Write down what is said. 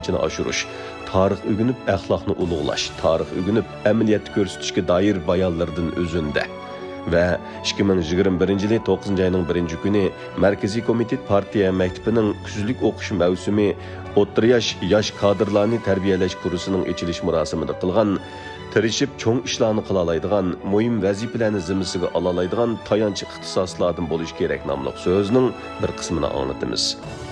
oshirish, tarix o'rganib axloqni ulug'lash, tarix o'rganib amaliyotda ko'rsatishga doir bayonlardan o'zunda. Va 2021 yil 9 oyning 1-kuni Markaziy komitet partiya maktabining kuzlik o'qish mavsumi o'rta yosh kadrlarni tarbiyalash kursining ochilish marosimida qilgan tirishib cho'ng ishlarni qila oladigan, muhim vazifalarni zimmasiga ola oladigan tayanch ixtisoslardan bo'lish kerak nomli so'zning bir qismini anglatamiz.